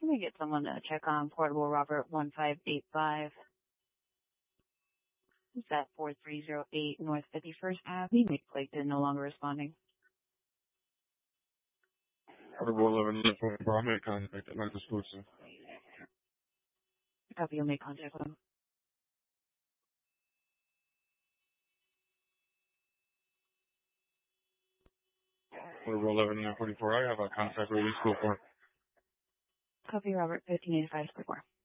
Let me get someone to check on Portable Robert 1585. Is that 4308 North 51st Ave? Make plate and no longer responding. Portable 1194, I'll make contact at my disposal. Copy, you'll make contact with him. Portable 11944, I have a contact release school for. Copy, Robert 1585 before.